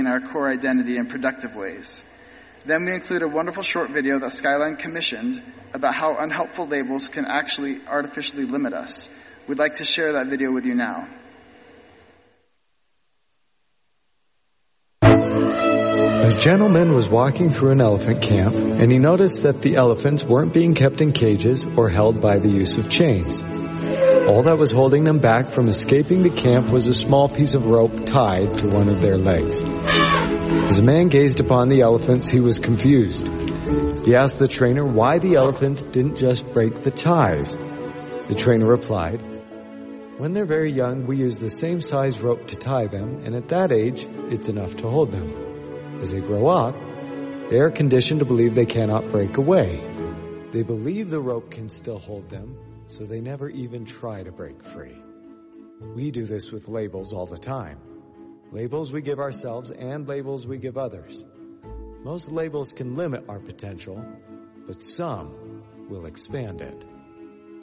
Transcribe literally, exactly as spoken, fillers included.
revealing our core identity in productive ways. Then we include a wonderful short video that Skyline commissioned about how unhelpful labels can actually artificially limit us. We'd like to share that video with you now. A gentleman was walking through an elephant camp, and he noticed that the elephants weren't being kept in cages or held by the use of chains. All that was holding them back from escaping the camp was a small piece of rope tied to one of their legs. As the man gazed upon the elephants, he was confused. He asked the trainer why the elephants didn't just break the ties. The trainer replied, "When they're very young, we use the same size rope to tie them, and at that age, it's enough to hold them. As they grow up, they are conditioned to believe they cannot break away. They believe the rope can still hold them, so they never even try to break free." We do this with labels all the time. Labels we give ourselves and labels we give others. Most labels can limit our potential, but some will expand it.